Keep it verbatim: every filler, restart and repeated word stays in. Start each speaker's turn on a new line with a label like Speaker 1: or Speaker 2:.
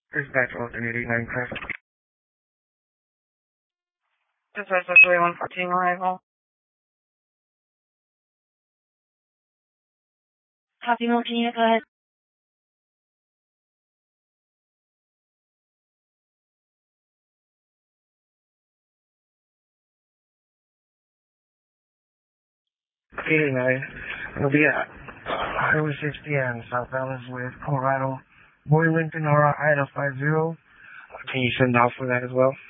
Speaker 1: Dispatch alternate eighty-nine craft.
Speaker 2: Dispatch Subway one fourteen arrival. Copy, Milton unit, go ahead.
Speaker 1: eighty-nine. It'll be at Highway sixty and South Dallas with Colorado. Boy Lincoln Aura Ida five zero. Can you send off for that as well?